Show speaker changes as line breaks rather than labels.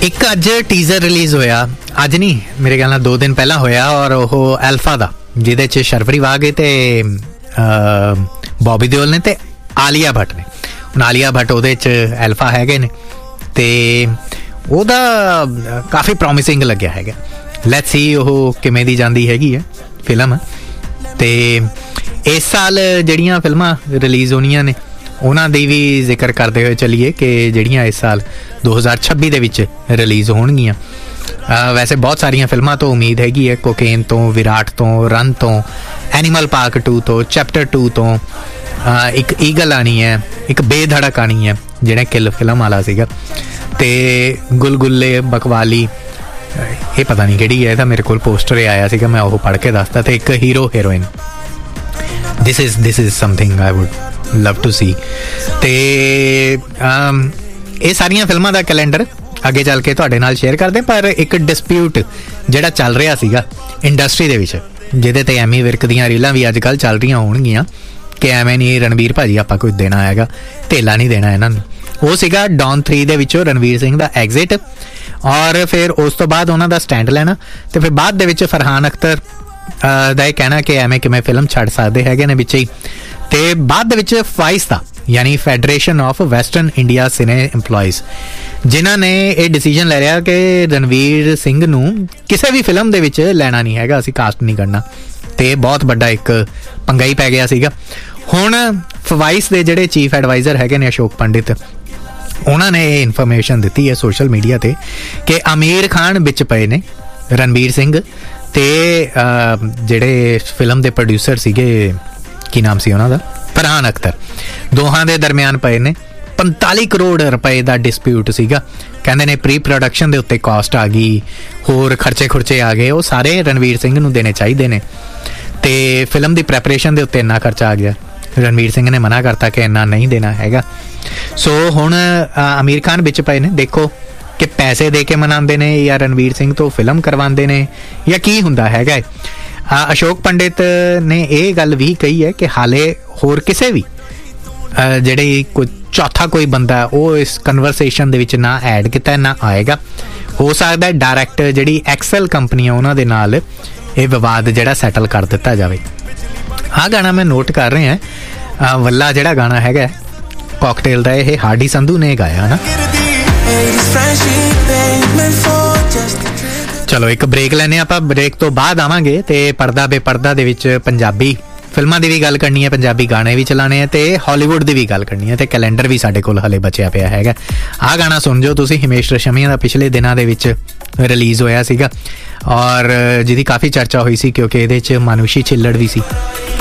ਇੱਕ ਅੱਜ teaser release ਹੋਇਆ, ਅੱਜ ਨਹੀਂ ਮੇਰੇ ਖਿਆਲ ਨਾਲ 2 ਦਿਨ ਪਹਿਲਾਂ ਹੋਇਆ, ਔਰ ਉਹ ਐਲਫਾ ਦਾ, ਜਿਹਦੇ 'ਚ ਸ਼ਰਵਰੀ ਵਾਘ ਤੇ ਬੌਬੀ ਦਿਓਲ ਨੇ ਤੇ ਆਲੀਆ ਭੱਟ ਨੇ। ਹੁਣ ਆਲੀਆ ਭੱਟ ਉਹਦੇ 'ਚ ਐਲਫਾ ਹੈਗੇ ਨੇ ਤੇ ਉਹਦਾ ਕਾਫੀ ਪ੍ਰੋਮਿਸਿੰਗ ਲੱਗਿਆ ਹੈਗਾ। ਲੈਟਸ ਸੀ ਉਹ ਕਿਵੇਂ ਦੀ ਜਾਂਦੀ ਹੈਗੀ ਹੈ ਫਿਲਮ। ਤੇ ਇਸ ਸਾਲ ਜਿਹੜੀਆਂ ਫਿਲਮਾਂ ਰਿਲੀਜ਼ ਹੋਣੀਆਂ ਨੇ ਉਹਨਾਂ ਦੀ ਵੀ ਜ਼ਿਕਰ ਕਰਦੇ ਹੋਏ ਚੱਲੀਏ ਕਿ ਜਿਹੜੀਆਂ ਇਸ ਸਾਲ 2026 ਦੇ ਵਿੱਚ ਰਿਲੀਜ਼ ਹੋਣਗੀਆਂ। ਵੈਸੇ ਬਹੁਤ ਸਾਰੀਆਂ ਫਿਲਮਾਂ ਤੋਂ ਉਮੀਦ ਹੈਗੀ ਹੈ, ਕੋਕੇਨ ਤੋਂ, ਵਿਰਾਟ ਤੋਂ, ਰਨ ਤੋਂ, ਐਨੀਮਲ ਪਾਰਕ 2 ਤੋਂ, ਚੈਪਟਰ 2 ਤੋਂ, ਇੱਕ ਈਗਲ ਆਣੀ ਹੈ, ਇੱਕ ਬੇਧੜਕ ਆਣੀ ਹੈ ਜਿਹੜਾ ਕਿਲ ਫਿਲਮ ਵਾਲਾ ਸੀਗਾ, ਤੇ ਗੁਲਗੁੱਲੇ, ਬਕਵਾਲੀ, ਇਹ ਪਤਾ ਨਹੀਂ ਕਿਹੜੀ ਹੈ, ਇਹਦਾ ਮੇਰੇ ਕੋਲ ਪੋਸਟਰ ਆਇਆ ਸੀਗਾ, ਮੈਂ ਉਹ ਪੜ੍ਹ ਕੇ ਦੱਸਦਾ, ਤੇ ਇੱਕ hero heroine. This is something I wood love to ਸੀ। ਤੇ ਇਹ ਸਾਰੀਆਂ ਫਿਲਮਾਂ ਦਾ ਕੈਲੰਡਰ ਅੱਗੇ ਚੱਲ ਕੇ ਤੁਹਾਡੇ ਨਾਲ ਸ਼ੇਅਰ ਕਰਦੇ। ਪਰ ਇੱਕ ਡਿਸਪਿਊਟ ਜਿਹੜਾ ਚੱਲ ਰਿਹਾ ਸੀਗਾ ਇੰਡਸਟਰੀ ਦੇ ਵਿੱਚ, ਜਿਹਦੇ ਤੇ ਐਮੀ ਵਿਰਕ ਦੀਆਂ ਰੀਲਾਂ ਵੀ ਅੱਜ ਕੱਲ੍ਹ ਚੱਲ ਰਹੀਆਂ ਹੋਣਗੀਆਂ ਕਿ ਐਵੇਂ ਨਹੀਂ ਰਣਵੀਰ ਭਾਜੀ ਆਪਾਂ ਕੋਈ ਦੇਣਾ ਹੈਗਾ, ਢੇਲਾ ਨਹੀਂ ਦੇਣਾ ਇਹਨਾਂ ਨੂੰ, ਉਹ ਸੀਗਾ ਡੌਨ 3 ਦੇ ਵਿੱਚੋਂ ਰਣਵੀਰ ਸਿੰਘ ਦਾ ਐਗਜ਼ਿਟ, ਔਰ ਫਿਰ ਉਸ ਤੋਂ ਬਾਅਦ ਉਹਨਾਂ ਦਾ ਸਟੈਂਡ ਲੈਣਾ, ਤੇ ਫਿਰ ਬਾਅਦ ਦੇ ਵਿੱਚ ਫਰਹਾਨ ਅਖਤਰ ਦਾ ਇਹ ਕਹਿਣਾ ਕਿ ਐਵੇਂ ਕਿਵੇਂ ਫਿਲਮ ਛੱਡ ਸਕਦੇ ਹੈਗੇ ਨੇ ਵਿੱਚ ਹੀ। ਤੇ ਬਾਅਦ ਦੇ ਵਿੱਚ ਫਾਈਸ ਦਾ, ਯਾਨੀ federation of western India Cine employees, ਜਿਨ੍ਹਾਂ ਨੇ ਇਹ ਡਿਸੀਜਨ ਲੈ ਲਿਆ ਕਿ ਰਣਵੀਰ ਸਿੰਘ ਨੂੰ ਕਿਸੇ ਵੀ ਫਿਲਮ ਦੇ ਵਿੱਚ ਲੈਣਾ ਨਹੀਂ ਹੈਗਾ, ਅਸੀਂ ਕਾਸਟ ਨਹੀਂ ਕਰਨਾ, ਤੇ ਬਹੁਤ ਵੱਡਾ ਇੱਕ ਪੰਗਾ ਹੀ ਪੈ ਗਿਆ ਸੀਗਾ। ਹੁਣ ਫਵਾਈਸ ਦੇ ਜਿਹੜੇ ਚੀਫ ਐਡਵਾਈਜ਼ਰ ਹੈਗੇ ਨੇ ਅਸ਼ੋਕ ਪੰਡਿਤ, ਉਹਨਾਂ ਨੇ ਇਹ ਇਨਫੋਰਮੇਸ਼ਨ ਦਿੱਤੀ ਹੈ ਸੋਸ਼ਲ ਮੀਡੀਆ ਤੇ ਕਿ ਆਮੀਰ ਖਾਨ ਵਿੱਚ ਪਏ ਨੇ, ਰਣਵੀਰ ਸਿੰਘ ਤੇ ਜਿਹੜੇ ਫਿਲਮ ਦੇ ਪ੍ਰੋਡਿਊਸਰ ਸੀਗੇ, ਕੀ ਨਾਮ ਸੀ ਉਹਨਾਂ ਦਾ, ਫਰਹਾਨ ਅਖਤਰ, ਦੋਹਾਂ ਦੇ ਦਰਮਿਆਨ ਪਏ ਨੇ 45 ਕਰੋੜ ਰੁਪਏ ਦਾ ਡਿਸਪਿਊਟ ਸੀਗਾ। ਕਹਿੰਦੇ ਨੇ ਪ੍ਰੀ ਪ੍ਰੋਡਕਸ਼ਨ ਦੇ ਉੱਤੇ ਕਾਸਟ ਆ ਗਈ, ਹੋਰ ਖਰਚੇ ਆ ਗਏ, ਉਹ ਸਾਰੇ ਰਣਵੀਰ ਸਿੰਘ ਨੂੰ ਦੇਣੇ ਚਾਹੀਦੇ ਨੇ, ਤੇ ਫਿਲਮ ਦੀ ਪ੍ਰੈਪਰੇਸ਼ਨ ਦੇ ਉੱਤੇ ਇੰਨਾ ਖਰਚਾ ਆ ਗਿਆ, ਰਣਵੀਰ ਸਿੰਘ ਨੇ ਮਨਾ ਕਰਤਾ ਕਿ ਇੰਨਾ ਨਹੀਂ ਦੇਣਾ ਹੈਗਾ। ਸੋ ਹੁਣ ਆਮੀਰ ਖਾਨ ਵਿੱਚ ਪਏ ਨੇ, ਦੇਖੋ ਕਿ ਪੈਸੇ ਦੇ ਕੇ ਮਨਾਉਂਦੇ ਨੇ ਜਾਂ ਰਣਵੀਰ ਸਿੰਘ ਤੋਂ ਫਿਲਮ ਕਰਵਾਉਂਦੇ ਨੇ ਜਾਂ ਕੀ ਹੁੰਦਾ ਹੈਗਾ। ਅਸ਼ੋਕ ਪੰਡਿਤ ਨੇ ਇਹ ਗੱਲ ਵੀ ਕਹੀ ਹੈ ਕਿ ਹਾਲੇ ਹੋਰ ਕਿਸੇ ਵੀ ਜਿਹੜੇ ਕੋਈ ਚੌਥਾ ਕੋਈ ਬੰਦਾ ਉਹ ਇਸ ਕਨਵਰਸੇਸ਼ਨ ਦੇ ਵਿੱਚ ਨਾ ਐਡ ਕੀਤਾ, ਨਾ ਆਏਗਾ। ਹੋ ਸਕਦਾ ਡਾਇਰੈਕਟ ਜਿਹੜੀ ਐਕਸਲ ਕੰਪਨੀ ਆ ਉਹਨਾਂ ਦੇ ਨਾਲ ਇਹ ਵਿਵਾਦ ਜਿਹੜਾ ਸੈਟਲ ਕਰ ਦਿੱਤਾ ਜਾਵੇ। ਆਹ ਗਾਣਾ ਮੈਂ ਨੋਟ ਕਰ ਰਿਹਾ, ਵੱਲਾ ਜਿਹੜਾ ਗਾਣਾ ਹੈਗਾ ਕਾਕਟੇਲ ਦਾ, ਇਹ ਹਾਰਡੀ ਸੰਧੂ ਨੇ ਗਾਇਆ ਨਾ। ਚਲੋ ਇੱਕ ਬ੍ਰੇਕ ਲੈਨੇ ਆਪਾਂ, ਬ੍ਰੇਕ ਤੋਂ ਬਾਅਦ ਆਵਾਂਗੇ ਤੇ ਪਰਦਾ ਬੇਪਰਦਾ ਦੇ ਵਿੱਚ ਪੰਜਾਬੀ ਫਿਲਮਾਂ ਦੀ ਵੀ ਗੱਲ ਕਰਨੀ ਹੈ, ਪੰਜਾਬੀ ਗਾਣੇ ਵੀ ਚਲਾਣੇ ਹੈ, ਤੇ ਹਾਲੀਵੁੱਡ ਦੀ ਵੀ ਗੱਲ ਕਰਨੀ ਹੈ, ਤੇ ਕੈਲੰਡਰ ਵੀ ਸਾਡੇ ਕੋਲ ਹਲੇ ਬਚਿਆ ਪਿਆ ਹੈਗਾ। ਆਹ ਗਾਣਾ ਸੁਣ ਜੋ ਤੁਸੀਂ, ਹਿਮੇਸ਼ ਰੇਸ਼ਮੀਆ ਦਾ ਪਿਛਲੇ ਦਿਨਾਂ ਦੇ ਵਿੱਚ ਰਿਲੀਜ਼ ਹੋਇਆ ਸੀਗਾ, ਔਰ ਜਿਹਦੀ ਕਾਫੀ ਚਰਚਾ ਹੋਈ ਸੀ ਕਿਉਂਕਿ ਇਹਦੇ 'ਚ ਮਾਨੁਸ਼ੀ ਛਿੱਲੜ ਵੀ ਸੀ।